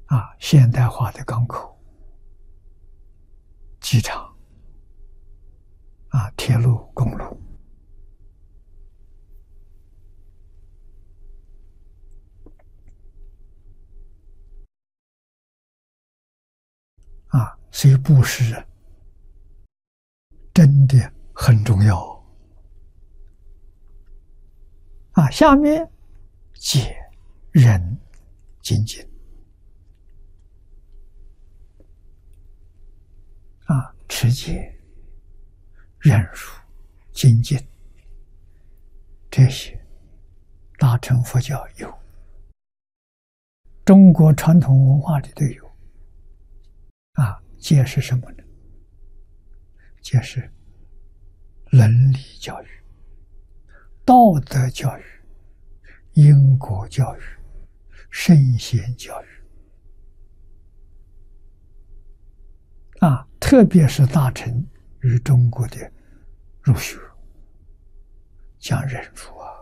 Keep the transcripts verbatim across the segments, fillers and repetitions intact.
啊，现代化的港口、机场啊、铁路、公路啊，所以布施啊，真的很重要啊。下面解人精进啊，持戒、忍辱、精进，这些大乘佛教有，中国传统文化里都有啊。戒是什么呢？戒是伦理教育、道德教育、因果教育、圣贤教育啊，特别是大乘与中国的儒学讲忍辱啊，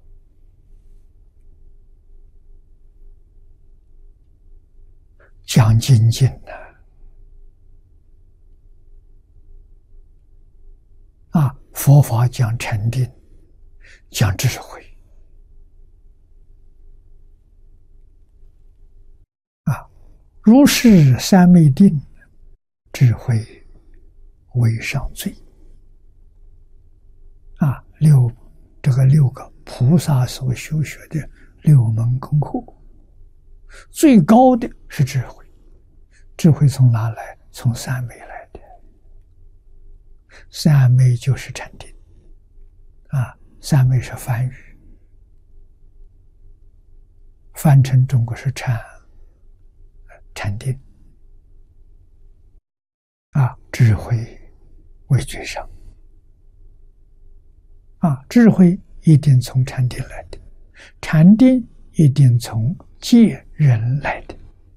讲精进呢啊，佛法讲禅定，讲智慧啊，如是三昧定，智慧为上最啊。六这个六个菩萨所修学的六门功课，最高的是智慧。智慧从哪来？从三昧来的。三昧就是禅定啊，三昧是梵语，翻成中国是禅禅定啊，智慧为最上啊，智慧一定从禅定来的，禅定一定从戒人来的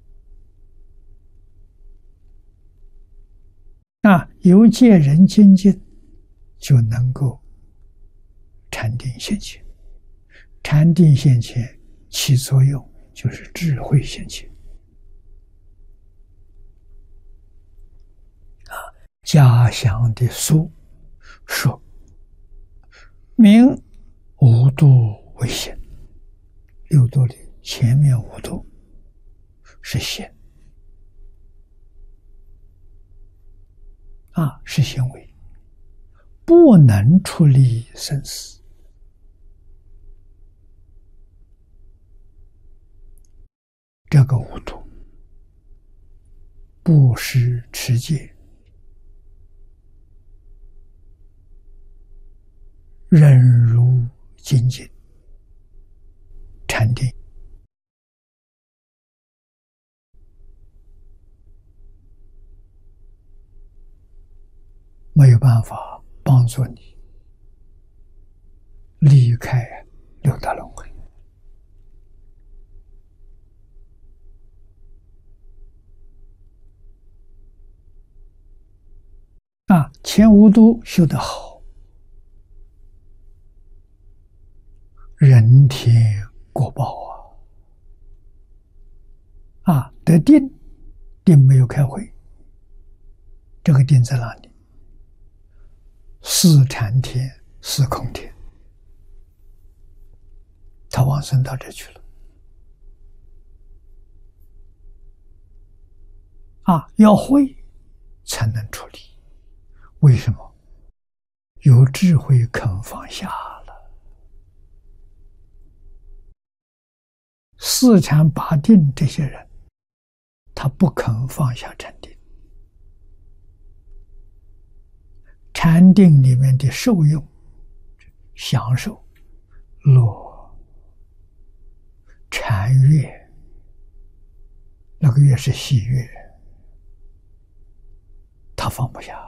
啊，由戒人精进，就能够禅定现前。禅定现前起作用，就是智慧现前啊。家详的书说，明五度为显，六度里前面五度是显啊，是行为，不能出离生死。这个五度，布施、持戒、忍辱、精进、禅定，没有办法帮助你离开六道轮回啊。前五度修得好，人天果报啊啊，得定，定没有开会，这个定在哪里？四禅天、四空天，他往生到这去了啊！要会才能处理，为什么？有智慧肯放下了。四禅八定这些人，他不肯放下禅定。禅定里面的受用、享受、乐、禅悦，那个悦是喜悦，他放不下，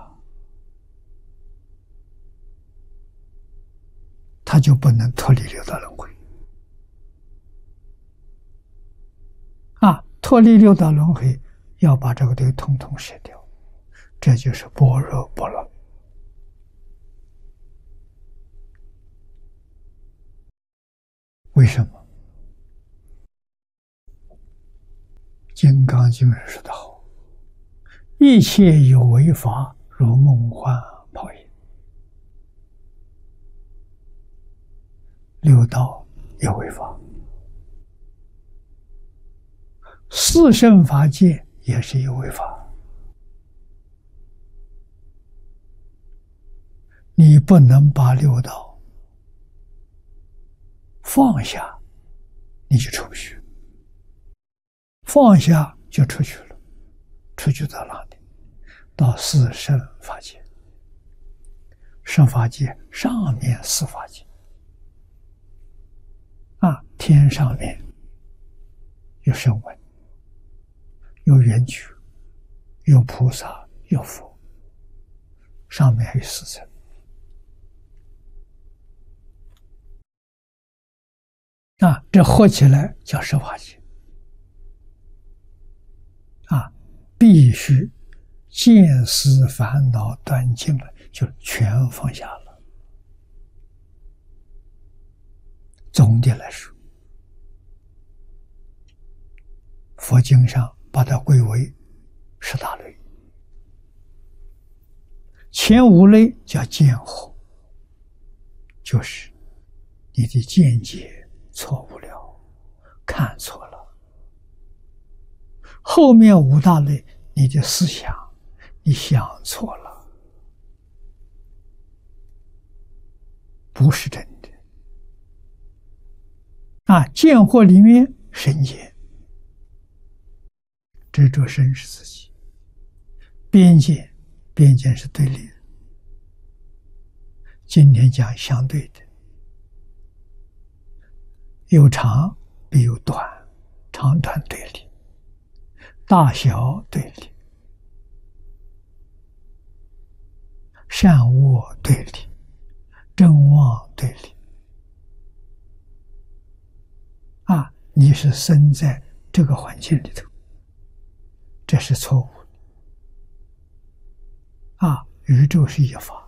他就不能脱离六道轮回啊！脱离六道轮回，要把这个东西统统舍掉，这就是般若波罗。为什么？ 金刚经》上说得好：“一切有为法，如梦幻泡影。”六道有为法，四圣法界也是有为法。你不能把六道放下，你就出不去。放下就出去了，出去到哪里？到四圣法界。圣法界上面四法界啊，天上面有声闻，有缘觉，有菩萨，有佛，上面还有四圣。啊，这合起来叫十法界。啊，必须见思烦恼断尽了，就全放下了。总的来说，佛经上把它归为十大类。前五类叫见惑，就是你的见解错误了，看错了。后面五大类，你的思想你想错了，不是真的。啊，见惑里面身见，执着身是自己；边见，边见是对立的。今天讲相对的，有长必有短，长短对立，大小对立，善恶对立，正妄对立。啊，你是生在这个环境里头，这是错误的。啊，宇宙是一法。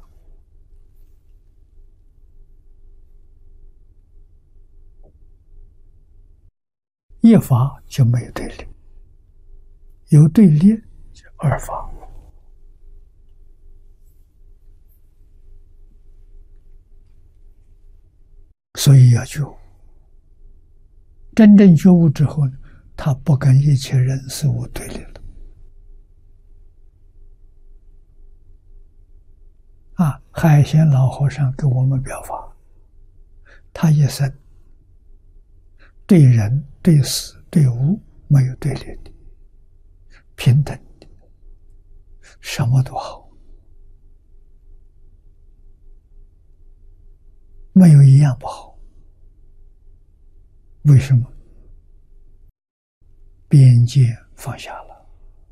一法就没有对立，有对立就二法。所以要觉悟，真正觉悟之后呢，他不跟一切人事物对立了。啊，海鲜老和尚给我们表法，他一生对人、对事、对物没有对立的，平等的，什么都好，没有一样不好。为什么？边界放下了，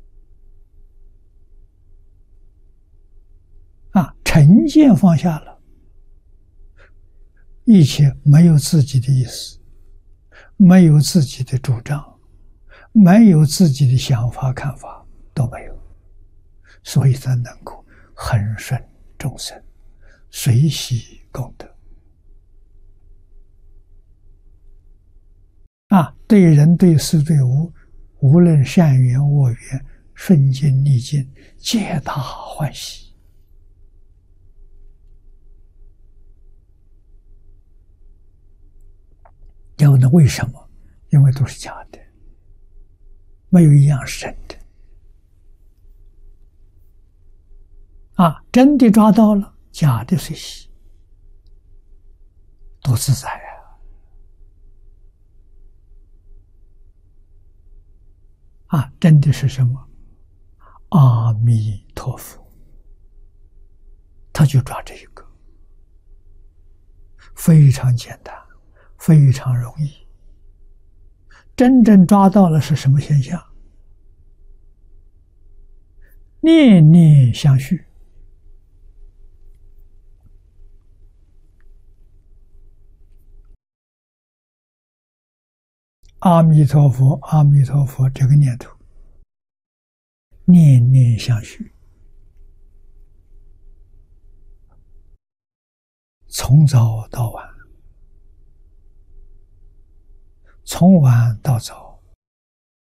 啊，成见放下了，一切没有自己的意思，没有自己的主张，没有自己的想法看法，都没有，所以才能够恒顺众生，随喜功德。啊，对人对事对物，无论善缘恶缘，顺境逆境，皆大欢喜。要问为什么？因为都是假的，没有一样是真的。啊，真的抓到了，假的随喜，多自在啊！啊，真的是什么？阿弥陀佛，他就抓这一个，非常简单，非常容易。真正抓到了是什么现象？念念相续。阿弥陀佛，阿弥陀佛，这个念头，念念相续，从早到晚，从晚到早，